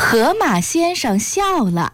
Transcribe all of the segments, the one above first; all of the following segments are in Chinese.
河马先生笑了。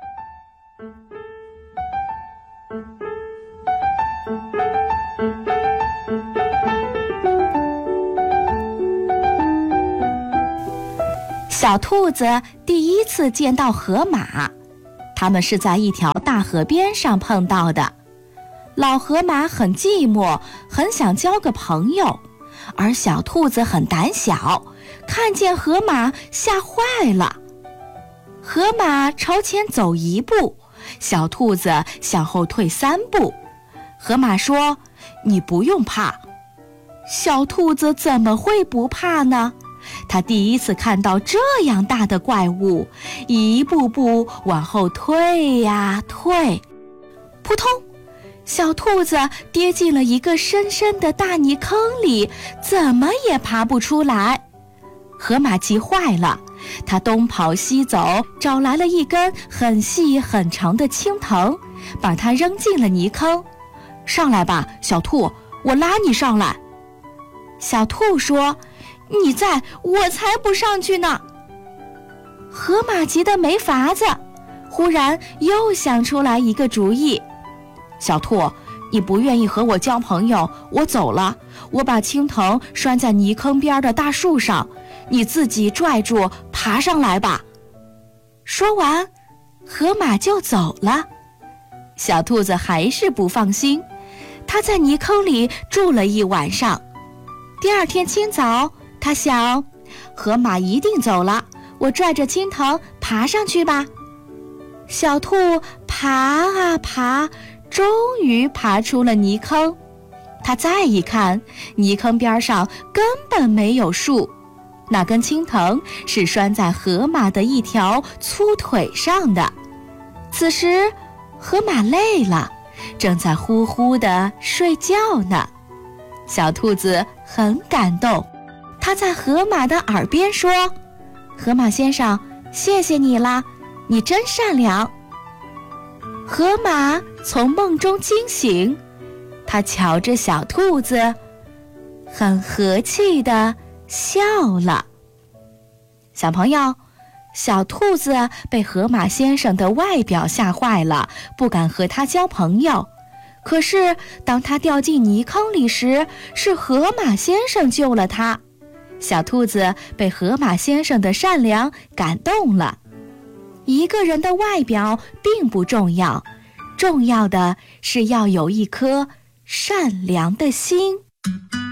小兔子第一次见到河马，他们是在一条大河边上碰到的。老河马很寂寞，很想交个朋友，而小兔子很胆小，看见河马吓坏了。河马朝前走1步，小兔子向后退3步。河马说：“你不用怕。”小兔子怎么会不怕呢？他第一次看到这样大的怪物，一步步往后退呀退。扑通！小兔子跌进了一个深深的大泥坑里，怎么也爬不出来。河马急坏了，他东跑西走，找来了一根很细很长的青藤，把它扔进了泥坑。上来吧，小兔，我拉你上来。小兔说：“你在，我才不上去呢。”河马急得没法子，忽然又想出来一个主意：“小兔，你不愿意和我交朋友，我走了，我把青藤拴在泥坑边的大树上，你自己拽住爬上来吧。”说完，河马就走了。小兔子还是不放心，它在泥坑里住了1晚上。第2天清早，他想，河马一定走了，我拽着青藤爬上去吧。小兔爬啊爬，终于爬出了泥坑。他再一看，泥坑边上根本没有树，那根青藤是拴在河马的一条粗腿上的。此时，河马累了，正在呼呼地睡觉呢。小兔子很感动，它在河马的耳边说：“河马先生，谢谢你啦，你真善良。”河马从梦中惊醒，他瞧着小兔子，很和气地笑了。小朋友，小兔子被河马先生的外表吓坏了，不敢和他交朋友。可是当他掉进泥坑里时，是河马先生救了他。小兔子被河马先生的善良感动了。一个人的外表并不重要，重要的是要有一颗善良的心。